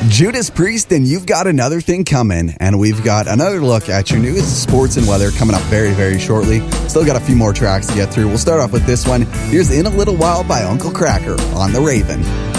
Judas Priest, and you've got another thing coming. And we've got another look at your newest sports and weather coming up very, very shortly. Still got a few more tracks to get through. We'll start off with this one. Here's In a Little While by Uncle Kracker on The Raven.